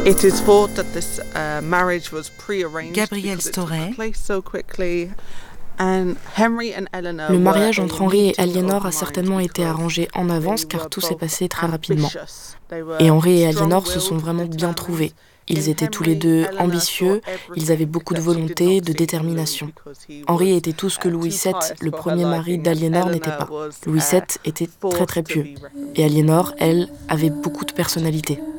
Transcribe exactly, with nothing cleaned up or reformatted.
Gabrielle Storey. Le mariage entre Henry et Aliénor a certainement été arrangé en avance car tout s'est passé très rapidement. Et Henry et Aliénor se sont vraiment bien trouvés. Ils étaient tous les deux ambitieux, ils avaient beaucoup de volonté, de détermination. Henry était tout ce que Louis sept, le premier mari d'Aliénor, n'était pas. Louis sept était très très pieux. Et Aliénor, elle, avait beaucoup de personnalité.